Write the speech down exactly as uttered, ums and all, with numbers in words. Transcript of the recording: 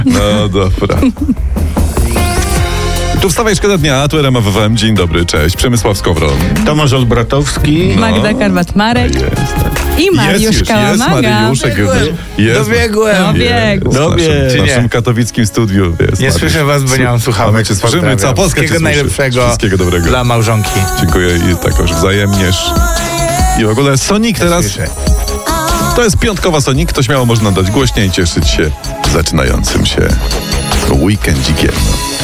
No dobra. Tu wstawaj, szkoda dnia, tu R M F F M. Dzień dobry, cześć. Przemysław Skowron. Tomasz Olbratowski. No. Magda Karwat-Marek. Jest, tak. I Mariusz jest już, Kałamaga. jest Mariuszek. Jest, Dobiegłem. Dobiegł. jest w Dobiegł. naszym, w Nie. naszym katowickim studiu. Jest Nie Mariusz. słyszę was, bo nie mam słuchawek. A my cię słyszymy, Pozdrawiam. cała Polska cię Wszystkiego słyszy. najlepszego Wszystkiego dobrego. dla małżonki. Dziękuję i takoż wzajemnież. I w ogóle Sonic teraz... Słyszę. To jest piątkowa Sonic, to śmiało można dać głośniej i cieszyć się zaczynającym się weekendzikiem.